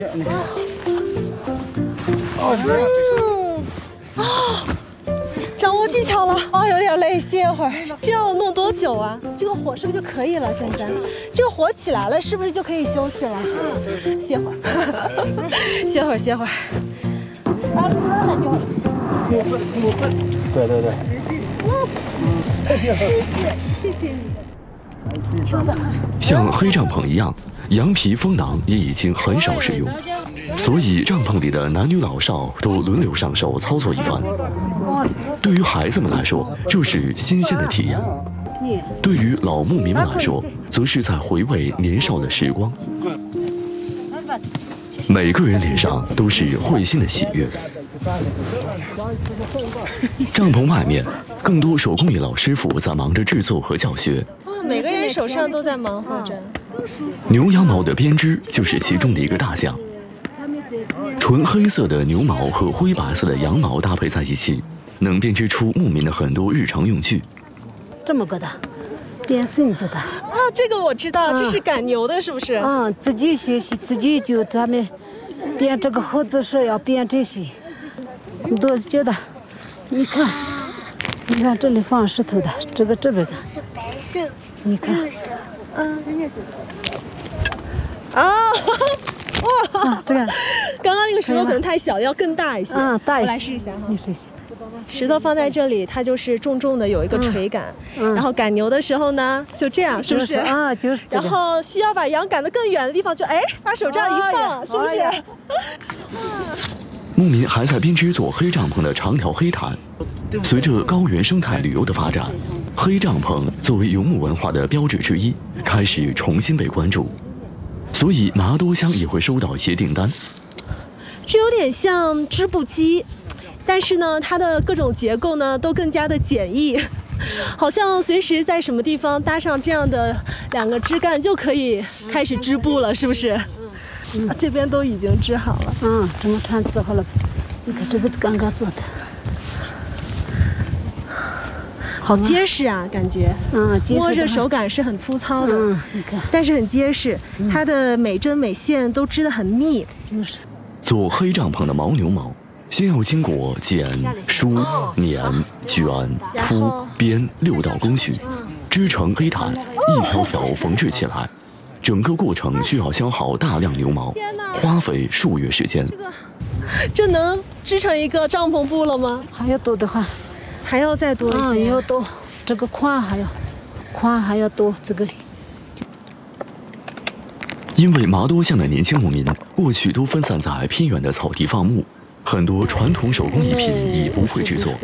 掌握技巧了，有点累，歇会儿。这要弄多久啊？这个火是不是就可以了？现在，这个火起来了，是不是就可以休息了？歇会儿，歇会儿，歇会儿。 对对对。 谢谢你。 求得很。 像黑帐篷一样，羊皮风囊也已经很少使用，所以帐篷里的男女老少都轮流上手操作一番。对于孩子们来说，这是新鲜的体验；对于老牧民们来说，则是在回味年少的时光。每个人脸上都是会心的喜悦。帐篷外面，更多手工艺老师傅在忙着制作和教学。 每个人手上都在忙活着。 牛羊毛的编织就是其中的一个大项。纯黑色的牛毛和灰白色的羊毛搭配在一起，能编织出牧民的很多日常用具。 这么个的，编绳子的。 这个我知道，这是赶牛的，是不是？ 自己学习，自己就他们编这个盒子是要编这些。你都觉得，你看这里放石头的，这边的，你看，哇，这个， 刚刚那个石头可能太小，要更大一些。 大一些。 我来试一下哈。 你试一下。 石头放在这里，它就是重重的有一个锤感，然后赶牛的时候呢，就这样，是不是？ 就是这个。 然后需要把羊赶得更远的地方，就把手这样一放，是不是？ 牧民还在编织做黑帐篷的长条黑毯。随着高原生态旅游的发展，黑帐篷作为游牧文化的标志之一，开始重新被关注。所以麻多乡也会收到一些订单。 这有点像织布机，但是呢，它的各种结构呢都更加的简易，好像随时在什么地方搭上这样的2个枝干就可以开始织布了，是不是？这边都已经织好了。 这么长织好了，你看这个刚刚做的， 好结实啊，感觉。摸着手感是很粗糙的。 你看， 但是很结实，它的每针每线都织得很密。 就是做黑帐篷的牦牛毛，先要经过剪、梳、捻、卷、铺、编6道工序，织成黑毯，一条条缝制起来。整个过程需要消耗大量牛毛，花费数月时间。 这能织成一个帐篷布了吗？ 还要多的话， 还要再多一些。 要多，这个宽还要多这个。 因为麻多乡的年轻牧民过去都分散在偏远的草地放牧，很多传统手工艺品已不会制作。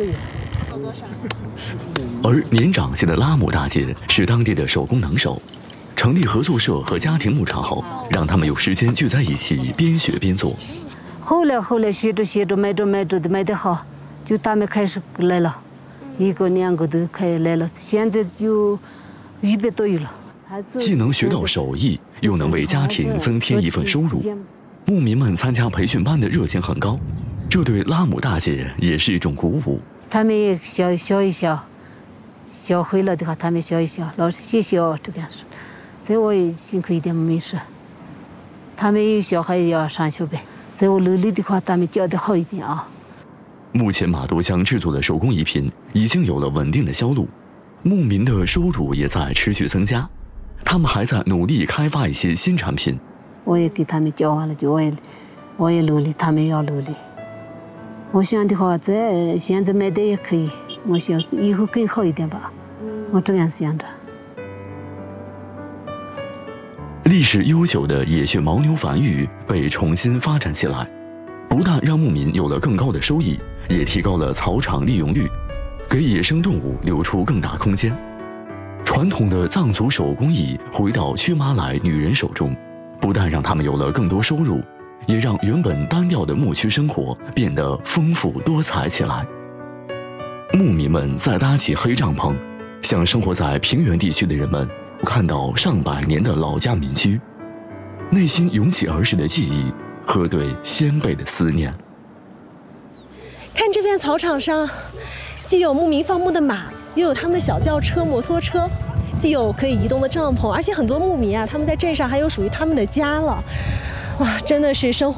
而年长些的拉姆大姐是当地的手工能手。成立合作社和家庭牧场后，让他们有时间聚在一起边学边做。 后来学着卖得好，就他们开始来了，1个2个都开始来了。现在就100多有了。 既能学到手艺，又能为家庭增添一份收入。牧民们参加培训班的热情很高，这对拉姆大姐也是一种鼓舞。 他们也笑一笑，笑会了的话，他们笑一笑，老师谢谢这个样子。在我也辛苦一点没事，他们有小孩也要上学呗。在我努力的话，他们教得好一点啊。 目前麻多乡制作的手工艺品已经有了稳定的销路，牧民的收入也在持续增加。他们还在努力开发一些新产品。 我也给他们教完了，就我也努力，他们也要努力。我想的话，现在卖的也可以，我想以后更好一点吧。我这样想着。 历史悠久的野血牦牛繁育被重新发展起来，不但让牧民有了更高的收益，也提高了草场利用率，给野生动物留出更大空间。传统的藏族手工艺回到曲马来女人手中，不但让他们有了更多收入，也让原本单调的牧区生活变得丰富多彩起来。牧民们再搭起黑帐篷，向生活在平原地区的人们看到上百年的老家民居，内心涌起儿时的记忆和对先辈的思念。 看这片草场上，既有牧民放牧的马，又有他们的小轿车、摩托车，既有可以移动的帐篷，而且很多牧民啊，他们在镇上还有属于他们的家了。 哇，真的是生活